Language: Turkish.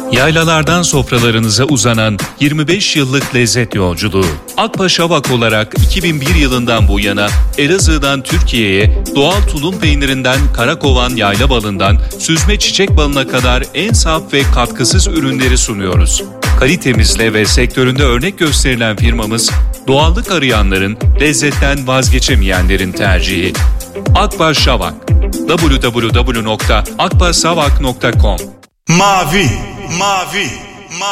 Yaylalardan sofralarınıza uzanan 25 yıllık lezzet yolculuğu. Akbaş Avak olarak 2001 yılından bu yana Elazığ'dan Türkiye'ye doğal tulum peynirinden karakovan yayla balından süzme çiçek balına kadar en saf ve katkısız ürünleri sunuyoruz. Kalitemizle ve sektöründe örnek gösterilen firmamız, doğallık arayanların, lezzetten vazgeçemeyenlerin tercihi. Akbaş Avak. www.akbaşavak.com Mavi